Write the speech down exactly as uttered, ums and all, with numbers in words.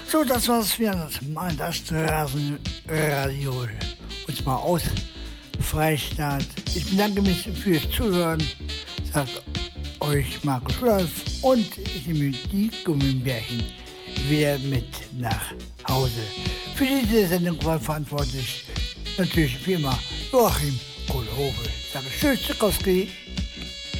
So, das war's wieder, das mal das Straßenradio. Und zwar aus Freistaat. Ich bedanke mich fürs Zuhören. Sagt euch Markus Wolf und ich nehme die Gummibärchen wieder mit nach Hause. Für diese Sendung war verantwortlich natürlich wie immer Joachim Kohlhofe. Sage Tschüss, Tschüssikowski.